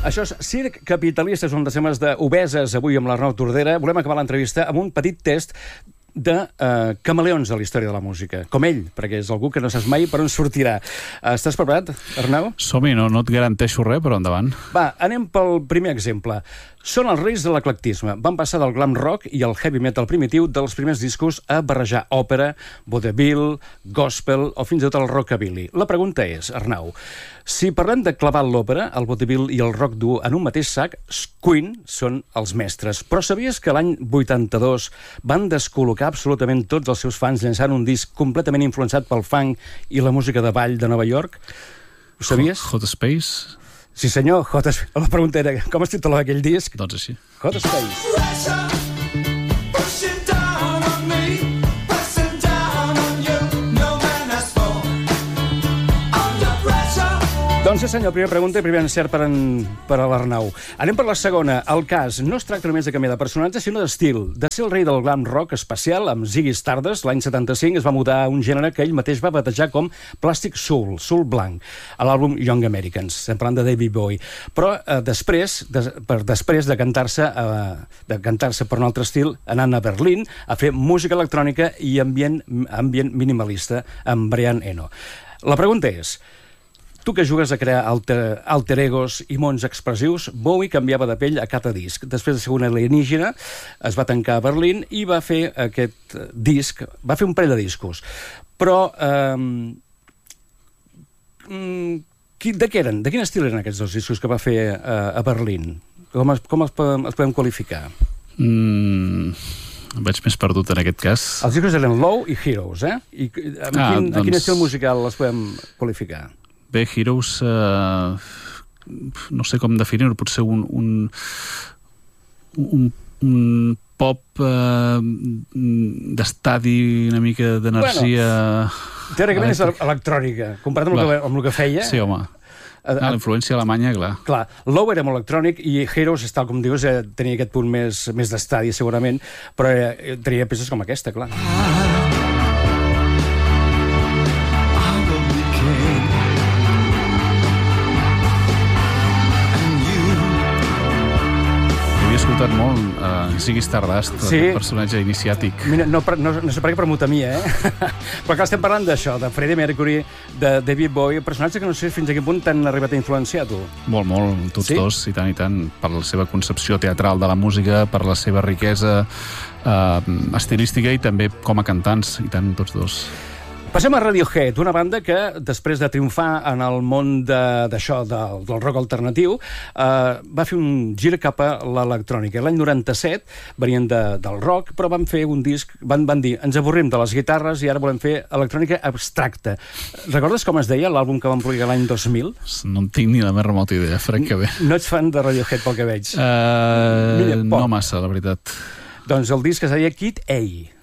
Això és Circ Capitalista, és un dels temes d'Obeses, avui amb l'Arnau Tordera. Volem acabar l'entrevista amb un petit test de camaleons a la història de la música. Com ell, perquè és algú que no saps mai per on sortirà. Estàs preparat, Arnau? Som-hi, no et garanteixo res, però endavant. Va, anem pel primer exemple. Són els reis de l'eclectisme. Van passar del glam rock i el heavy metal primitiu dels primers discos a barrejar òpera, vaudeville, gospel o fins i tot el rockabilly. La pregunta és, Arnau, si parlem de clavar l'òpera, el vaudeville i el rock dur en un mateix sac, Queen són els mestres. Però sabies que l'any 82 van descol·locar absolutament tots els seus fans llançant un disc completament influenciat pel funk i la música de ball de Nova York? Ho sabies? Hot Space? Sí, senyor. La pregunta era, com es titulava aquell disc? Doncs així. Hot Space. Doncs sí, senyor, primera pregunta i primer encert per a l'Arnau. Anem per la segona. El cas no es tracta només de canviar de personatge, sinó d'estil. De ser el rei del glam rock especial, amb Ziggy Stardust, l'any 75 es va mudar a un gènere que ell mateix va batejar com Plastic Soul, Soul Blanc, a l'àlbum Young Americans. Estem parlant de David Bowie. Però després de cantar-se per un altre estil, anant a Berlín a fer música electrònica i ambient minimalista amb Brian Eno. La pregunta és, tu que jugues a crear alter egos i mons expressius, Bowie canviava de pell a cada disc. Després de ser un alienígena, es va tancar a Berlín i va fer aquest disc, va fer un parell de discos. Però, de què eren? De quin estil eren aquests dos discos que va fer a Berlín? Com els podem qualificar? Em veig més perdut en aquest cas. Els discos eren Low i Heroes, eh? I a quin estil musical els podem qualificar? Bé, Heroes, no sé com definir-ho, potser un pop d'estadi, una mica d'energia... Bueno, teòricament és electrònica, comparat amb el que feia. Sí, home. La influència alemanya, clar. Clar, Low era molt electrònic i Heroes, tal com dius, tenia aquest punt més d'estadi, segurament, però tenia peces com aquesta, clar. Escoltat molt Ziggy Stardust, el personatge iniciàtic. Mira, no sé per què premuta a mi, però clar, estem parlant d'això, de Freddie Mercury, de David Bowie, personatge que no sé fins a quin punt t'han arribat a influenciar, tu. Molt, tots dos, i tant, per la seva concepció teatral de la música, per la seva riquesa estilística i també com a cantants, i tant, tots dos. Passem a Radiohead, una banda que, després de triomfar en el món d'això, del rock alternatiu, va fer un gir cap a l'electrònica. L'any 97 venien del rock, però van fer un disc, van dir, ens avorrim de les guitarres i ara volem fer electrònica abstracta. Recordes com es deia l'àlbum que van publicar l'any 2000? No en tinc ni la més remota idea, francament. No ets fan de Radiohead, pel que veig? No massa, la veritat. Doncs el disc es deia Kid A.